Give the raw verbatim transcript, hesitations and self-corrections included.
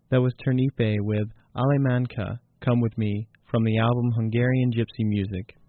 That was Ternipe with Alemanka, Come With Me, from the album Hungarian Gypsy Music.